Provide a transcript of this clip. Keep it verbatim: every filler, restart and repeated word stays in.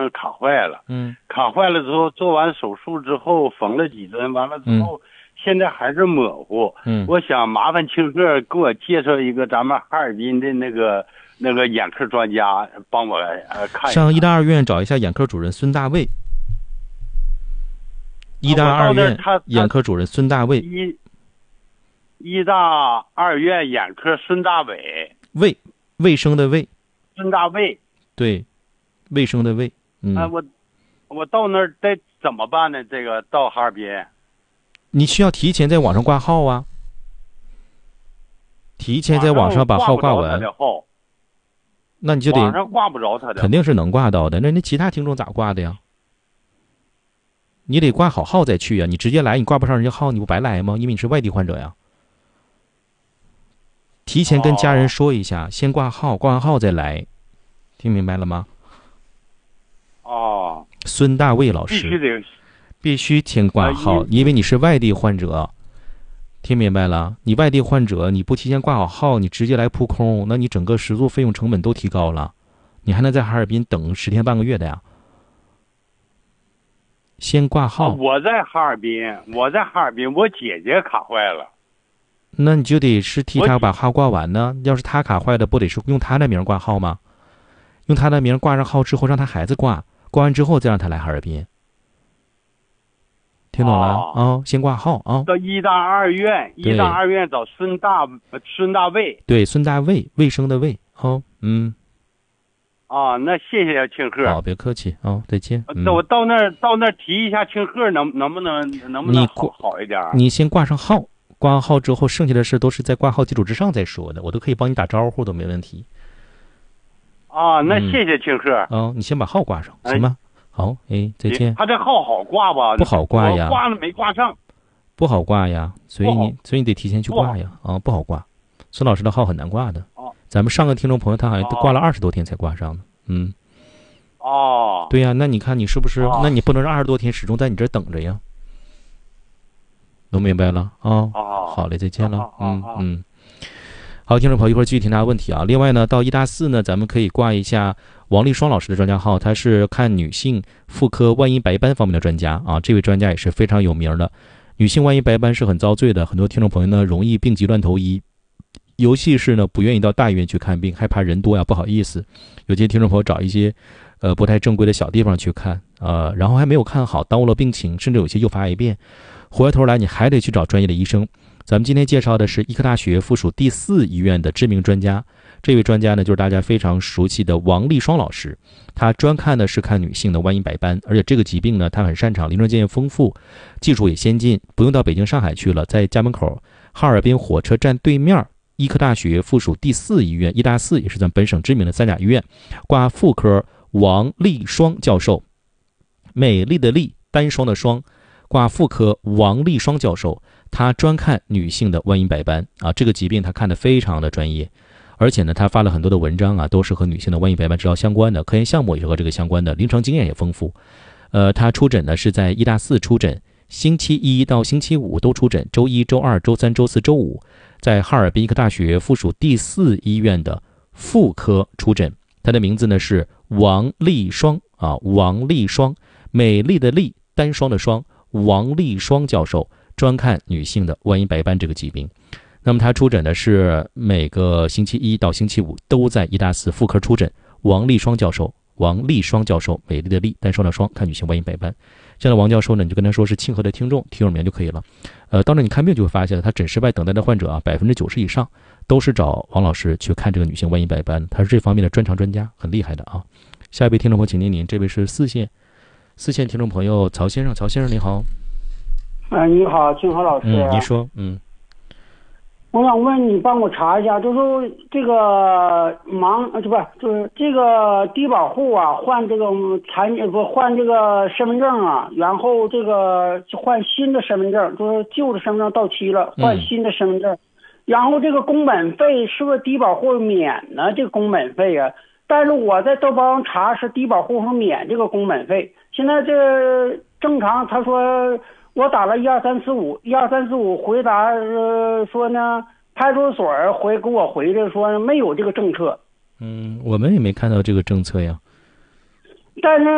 子卡坏了， 嗯， 卡坏了之后做完手术之后缝了几针，完了之后、嗯、现在还是模糊。 嗯， 我想麻烦庆贺给我介绍一个咱们哈尔滨的那个那个眼科专家，帮我呃看一下。 上医大二院找一下眼科主任孙大卫。医大二院眼科主任孙大卫。 医医大二院眼科孙大伟。 卫，卫生的卫。 孙大卫。 对，卫生的卫。嗯。 啊，我我到那儿得怎么办呢？这个到哈尔滨， 你需要提前在网上挂号啊。提前在网上把号挂完。那你就得网上挂不着他的。 肯定是能挂到的。那那其他听众咋挂的呀？你得挂好号再去呀。你直接来，你挂不上人家号，你不白来吗？因为你是外地患者呀。提前跟家人说一下，哦、先挂号，挂完号再来，听明白了吗？ 哦。 孙大卫老师。 必须得。 必须先挂号， 呃、 因为你是外地患者。听明白了？你外地患者，你不提前挂好号，你直接来扑空，那你整个食宿费用成本都提高了，你还能在哈尔滨等十天半个月的呀？先挂号。 啊、我在哈尔滨，我在哈尔滨，我姐姐卡坏了。 那你就得是替他把号挂完呢。要是他卡坏的，不得是用他的名挂号吗？用他的名挂上号之后，让他孩子挂，挂完之后再让他来哈尔滨。听懂了啊、哦哦？先挂号啊！ 到医大二院，医大二院找孙大孙大卫。 对，孙大卫，卫生的卫。哦，嗯。 啊，那谢谢庆贺。 好，别客气啊、哦，再见。 那、嗯、我到那儿到那儿提一下庆贺，能能不能能不能好好一点？ 你先挂上号，挂完号之后，剩下的事都是在挂号基础之上再说的，我都可以帮你打招呼，都没问题。 啊，那谢谢庆贺。 嗯、哦，你先把号挂上，行吗？好，哎，再见。 他这号好挂吧？ 不好挂呀， 挂了没挂上。 不好挂呀，所以你所以你得提前去挂呀。啊，不好挂。孙老师的号很难挂的。 哦。 咱们上个听众朋友他好像都挂了二十多天才挂上的。嗯。 哦。 对呀，那你看你是不是？哦、那你不能让二十多天始终在你这儿等着呀。弄明白了啊？ 哦。 好嘞，再见了。 哦、 嗯嗯。好，听众朋友，一会儿继续听大家问题啊。另外呢，到医大四呢，咱们可以挂一下王丽双老师的专家号，他是看女性妇科外阴白斑方面的专家啊。这位专家也是非常有名的。女性外阴白斑是很遭罪的，很多听众朋友呢容易病急乱投医，尤其是呢不愿意到大医院去看病，害怕人多呀，不好意思。有些听众朋友找一些呃不太正规的小地方去看，呃，然后还没有看好，耽误了病情，甚至有些诱发癌变，回过头来你还得去找专业的医生。咱们今天介绍的是医科大学附属第四医院的知名专家，这位专家呢就是大家非常熟悉的王丽双老师，他专看的是看女性的外阴白斑，而且这个疾病呢他很擅长，临床经验丰富，技术也先进，不用到北京上海去了，在家门口哈尔滨火车站对面医科大学附属第四医院，医大四也是咱本省知名的三甲医院，挂妇科王丽双教授，美丽的丽，单双的双，挂妇科王丽双教授，他专看女性的外阴白斑啊，这个疾病他看得非常的专业，而且呢，他发了很多的文章啊，都是和女性的外阴白斑治疗相关的，科研项目也是和这个相关的，临床经验也丰富。呃，他出诊呢是在医大四出诊，星期一到星期五都出诊，周一、周二、周三、周四、周五，在哈尔滨医科大学附属第四医院的妇科出诊。他的名字呢是王丽双啊，王丽双，美丽的丽，单双的双，王丽双教授。专看女性的外阴白斑这个疾病，那么他出诊的是每个星期一到星期五都在医大四妇科出诊。王丽双教授，王丽双教授，美丽的丽，单双的双，看女性外阴白斑。这样的王教授呢，你就跟他说是庆贺的听众，听友名就可以了。呃，到那你看病就会发现，他诊室外等待的患者啊，百分之九十以上都是找王老师去看这个女性外阴白斑，他是这方面的专长专家，很厉害的啊。下一位听众朋友，请您您，这位是四线，四线听众朋友曹先生，曹先生你好。 哎、呃，你好，庆和老师。 嗯，您说，嗯， 我想问你帮我查一下，就是说这个盲，呃，不是，就是这个低保户啊，换这个残不换这个身份证啊，然后这个换新的身份证，就是旧的身份证到期了，换新的身份证，嗯、然后这个工本费是不是低保户免呢？这个工本费啊，但是我在豆包上查是低保户是免这个工本费，现在这正常他说。我打了一二三四五，一二三四五回答、呃、说呢，派出所回给我回着说没有这个政策。 嗯，我们也没看到这个政策呀。 但是